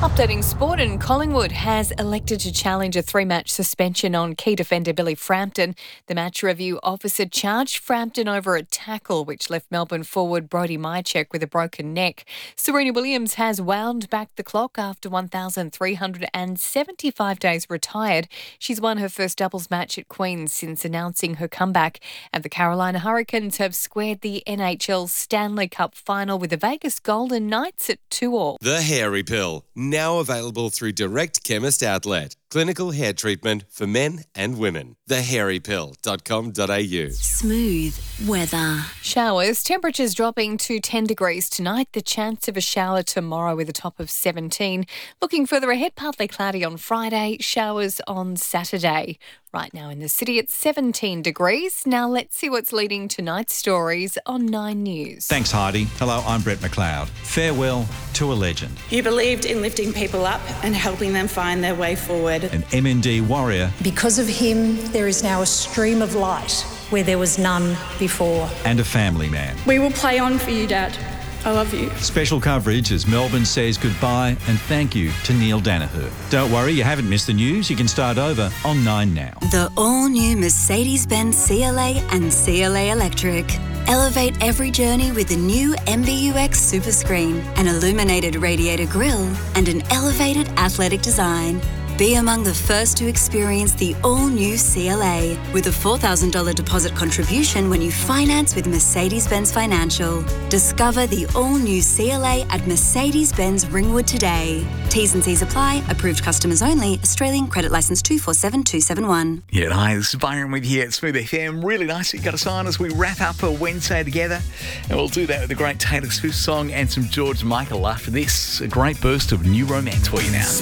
Updating sport, and Collingwood has elected to challenge a 3-match suspension on key defender Billy Frampton. The match review officer charged Frampton over a tackle which left Melbourne forward Brodie Mychek with a broken neck. Serena Williams has wound back the clock after 1,375 days retired. She's won her first doubles match at Queen's since announcing her comeback. And the Carolina Hurricanes have squared the NHL Stanley Cup final with the Vegas Golden Knights at 2-2. The Hairy Pill, now available through Direct Chemist Outlet. Clinical hair treatment for men and women. thehairypill.com.au. Smooth weather. Showers, temperatures dropping to 10 degrees tonight. The chance of a shower tomorrow with a top of 17. Looking further ahead, partly cloudy on Friday, showers on Saturday. Right now in the city, it's 17 degrees. Now let's see what's leading tonight's stories on 9 News. Thanks, Heidi. Hello, I'm Brett McLeod. Farewell to a legend. You believed in lifting people up and helping them find their way forward. An MND warrior. Because of him, there is now a stream of light where there was none before. And a family man. We will play on for you, Dad. I love you. Special coverage as Melbourne says goodbye and thank you to Neil Danaher. Don't worry, you haven't missed the news. You can start over on 9 Now. The all-new Mercedes-Benz CLA and CLA Electric. Elevate every journey with the new MBUX Super Screen, an illuminated radiator grille, and an elevated athletic design. Be among the first to experience the all-new CLA with a $4,000 deposit contribution when you finance with Mercedes-Benz Financial. Discover the all-new CLA at Mercedes-Benz Ringwood today. T's and C's apply. Approved customers only. Australian credit licence 247271. Yeah, hi, this is Byron with you at Smooth FM. Really nice that you got us on as we wrap up a Wednesday together. And we'll do that with a great Taylor Swift song and some George Michael after this. A great burst of new romance for you now.